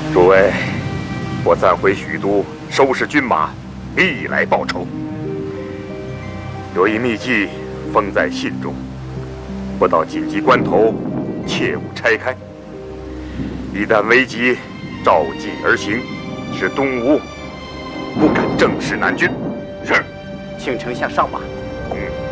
诸位，我暂回许都收拾军马，必来报仇。有一秘计封在信中，不到紧急关头，切勿拆开。一旦危急，照计而行，使东吴不敢正视南军。是， 请丞相上马。